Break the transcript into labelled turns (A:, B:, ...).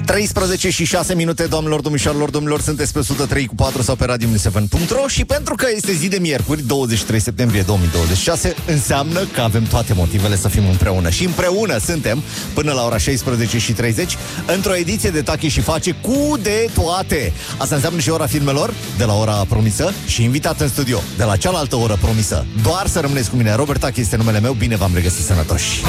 A: 13 și 6 minute, doamnelor, domnișoarelor, sunteți pe 103.4 sau pe radio7.ro. Și pentru că este zi de miercuri, 23 septembrie 2026, înseamnă că avem toate motivele să fim împreună. Și împreună suntem până la ora 16:30 într-o ediție de Tachi și Face cu de toate. Asta înseamnă și ora filmelor de la ora promisă și invitat în studio de la cealaltă oră promisă. Doar să rămâneți cu mine. Robert Tachi este numele meu, bine v-am regăsit, sănătoși.